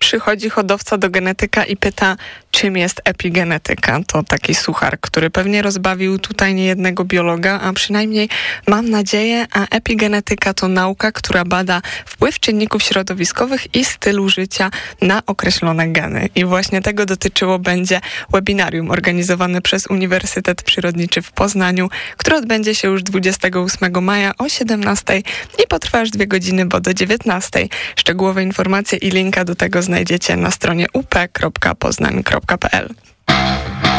przychodzi hodowca do genetyka i pyta, czym jest epigenetyka. To taki suchar, który pewnie rozbawił tutaj niejednego biologa, a przynajmniej mam nadzieję, a epigenetyka to nauka, która bada wpływ czynników środowiskowych i stylu życia na określone geny. I właśnie tego dotyczyło będzie webinarium organizowane przez Uniwersytet Przyrodniczy w Poznaniu, które odbędzie się już 28 maja o 17 i potrwa aż 2 godziny, bo do 19. Szczegółowe informacje i linka do tego znajdziecie na stronie up.poznań.pl.